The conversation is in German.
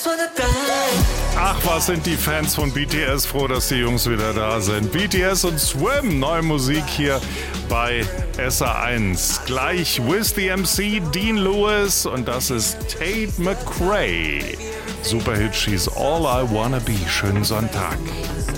Ach, was sind die Fans von BTS froh, dass die Jungs wieder da sind. BTS und Swim, neue Musik hier bei SA1. Gleich Wiz the MC, Dean Lewis und das ist Tate McRae. Superhit, She's All I Wanna Be. Schönen Sonntag.